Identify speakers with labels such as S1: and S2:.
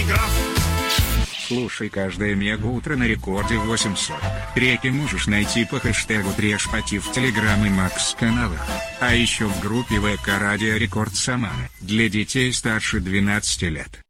S1: граф.
S2: Слушай каждое мега-утро на рекорде 840. Треки можешь найти по хэштегу Трешпати в Телеграм и Макс каналах. А еще в группе ВК Радио Рекорд Самара для детей старше 12 лет.